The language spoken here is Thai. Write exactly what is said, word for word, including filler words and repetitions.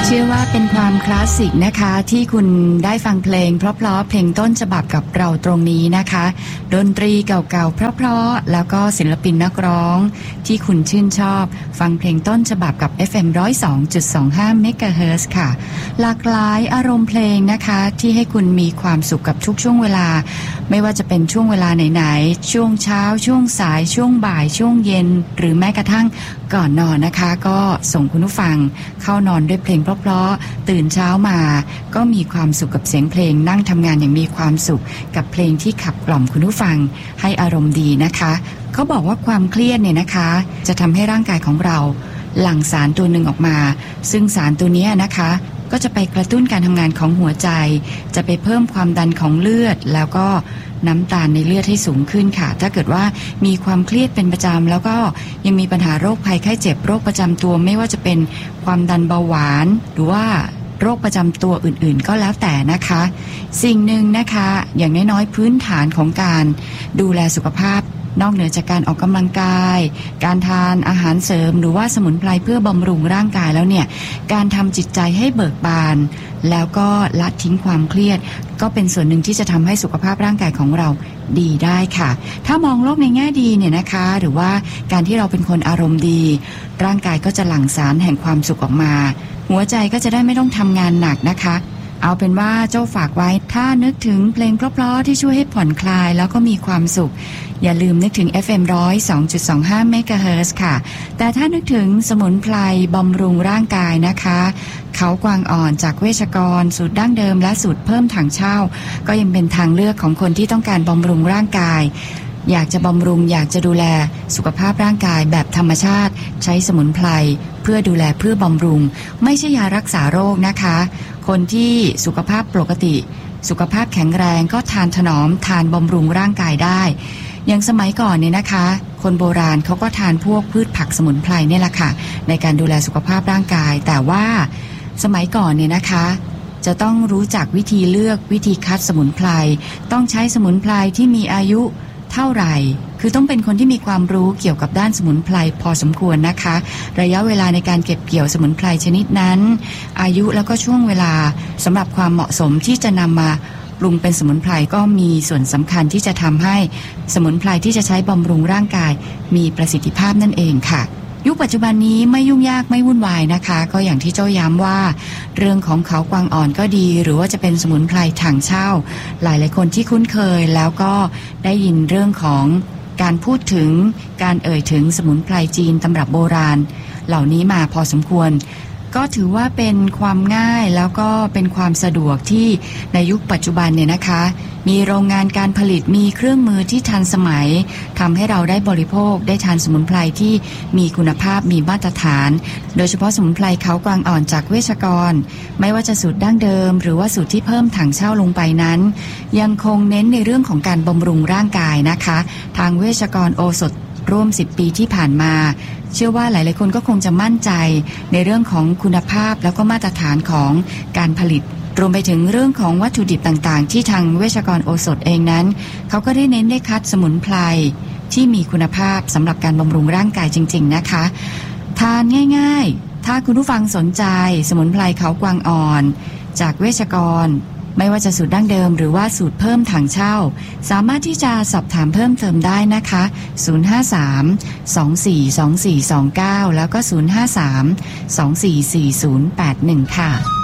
เชื่อว่าเป็นความคลาสสิกนะคะที่คุณได้ฟังเพลงเพราะๆเพลงต้นฉบับกับเราตรงนี้นะคะดนตรีเก่าๆเพราะๆแล้วก็ศิลปินนักร้องที่คุณชื่นชอบฟังเพลงต้นฉบับกับ เอฟ เอ็ม หนึ่งศูนย์สองจุดสองห้า เมกะเฮิรตซ์ ค่ะหลากหลายอารมณ์เพลงนะคะที่ให้คุณมีความสุขกับทุกช่วงเวลาไม่ว่าจะเป็นช่วงเวลาไหนๆช่วงเช้าช่วงสายช่วงบ่ายช่วงเย็นหรือแม้กระทั่งก่อนนอนนะคะก็ส่งคุณผู้ฟังเข้านอนด้วยเพลงเพราะๆตื่นเช้ามาก็มีความสุขกับเสียงเพลงนั่งทำงานอย่างมีความสุขกับเพลงที่ขับกล่อมคุณผู้ฟังให้อารมณ์ดีนะคะเขาบอกว่าความเครียดเนี่ยนะคะจะทำให้ร่างกายของเราหลั่งสารตัวหนึ่งออกมาซึ่งสารตัวนี้นะคะก็จะไปกระตุ้นการทำงานของหัวใจจะไปเพิ่มความดันของเลือดแล้วก็น้ำตาลในเลือดให้สูงขึ้นค่ะถ้าเกิดว่ามีความเครียดเป็นประจำแล้วก็ยังมีปัญหาโรคภัยไข้เจ็บโรคประจำตัวไม่ว่าจะเป็นความดันเบาหวานหรือว่าโรคประจำตัวอื่นๆก็แล้วแต่นะคะสิ่งหนึ่งนะคะอย่างน้อยๆพื้นฐานของการดูแลสุขภาพนอกเหนือจากการออกกำลังกายการทานอาหารเสริมหรือว่าสมุนไพรเพื่อบำรุงร่างกายแล้วเนี่ยการทำจิตใจให้เบิกบานแล้วก็ละทิ้งความเครียดก็เป็นส่วนหนึ่งที่จะทำให้สุขภาพร่างกายของเราดีได้ค่ะถ้ามองโลกในแง่ดีเนี่ยนะคะหรือว่าการที่เราเป็นคนอารมณ์ดีร่างกายก็จะหลั่งสารแห่งความสุขออกมาหัวใจก็จะได้ไม่ต้องทำงานหนักนะคะเอาเป็นว่าเจ้าฝากไว้ถ้านึกถึงเพลงเพราะๆที่ช่วยให้ผ่อนคลายแล้วก็มีความสุขอย่าลืมนึกถึง เอฟ เอ็ม หนึ่งศูนย์สองจุดสองห้า เมกะเฮิรตซ์ ค่ะแต่ถ้านึกถึงสมุนไพรบำรุงร่างกายนะคะเขากวางอ่อนจากเวชกรสูตรดั้งเดิมและสูตรเพิ่มถังเช่าก็ยังเป็นทางเลือกของคนที่ต้องการบำรุงร่างกายอยากจะบำรุงอยากจะดูแลสุขภาพร่างกายแบบธรรมชาติใช้สมุนไพรเพื่อดูแลเพื่อบำรุงไม่ใช่ยารักษาโรคนะคะคนที่สุขภาพปกติสุขภาพแข็งแรงก็ทานถนอมทานบำรุงร่างกายได้อย่างสมัยก่อนเนี่ยนะคะคนโบราณเขาก็ทานพวกพืชผักสมุนไพรเนี่ยแหละค่ะในการดูแลสุขภาพร่างกายแต่ว่าสมัยก่อนเนี่ยนะคะจะต้องรู้จักวิธีเลือกวิธีคัดสมุนไพรต้องใช้สมุนไพรที่มีอายุเท่าไหร่คือต้องเป็นคนที่มีความรู้เกี่ยวกับด้านสมุนไพรพอสมควรนะคะระยะเวลาในการเก็บเกี่ยวสมุนไพรชนิดนั้นอายุแล้วก็ช่วงเวลาสำหรับความเหมาะสมที่จะนำมาปรุงเป็นสมุนไพรก็มีส่วนสำคัญที่จะทำให้สมุนไพรที่จะใช้บำรุงร่างกายมีประสิทธิภาพนั่นเองค่ะยุคปัจจุบันนี้ไม่ยุ่งยากไม่วุ่นวายนะคะก็อย่างที่เจ้าย้ำว่าเรื่องของเขากวางอ่อนก็ดีหรือว่าจะเป็นสมุนไพรถังเช่าหลายหลายคนที่คุ้นเคยแล้วก็ได้ยินเรื่องของการพูดถึงการเอ่ยถึงสมุนไพรจีนตำรับโบราณเหล่านี้มาพอสมควรก็ถือว่าเป็นความง่ายแล้วก็เป็นความสะดวกที่ในยุคปัจจุบันเนี่ยนะคะมีโรงงานการผลิตมีเครื่องมือที่ทันสมัยทำให้เราได้บริโภคได้ทานสมุนไพรที่มีคุณภาพมีมาตรฐานโดยเฉพาะสมุนไพรเขากวางอ่อนจากเวชกรไม่ว่าจะสูตรดั้งเดิมหรือว่าสูตรที่เพิ่มถังเช่าลงไปนั้นยังคงเน้นในเรื่องของการบำรุงร่างกายนะคะทางเวชกรโอสถร่วมสิบปีที่ผ่านมาเชื่อว่าหลายๆคนก็คงจะมั่นใจในเรื่องของคุณภาพแล้วก็มาตรฐานของการผลิตรวมไปถึงเรื่องของวัตถุดิบต่างๆที่ทางเวชกรโอสถเองนั้นเขาก็ได้เน้นได้คัดสมุนไพรที่มีคุณภาพสำหรับการบำรุงร่างกายจริงๆนะคะทานง่ายๆถ้าคุณผู้ฟังสนใจสมุนไพรเขากวางอ่อนจากเวชกรไม่ว่าจะสูตรดั้งเดิมหรือว่าสูตรเพิ่มถังเช่าสามารถที่จะสอบถามเพิ่มเติมได้นะคะศูนย์ ห้า สาม สอง สี่ สอง สี่ สอง เก้าแล้วก็ศูนย์ ห้า สาม สอง สี่ สี่ ศูนย์ แปด หนึ่งค่ะ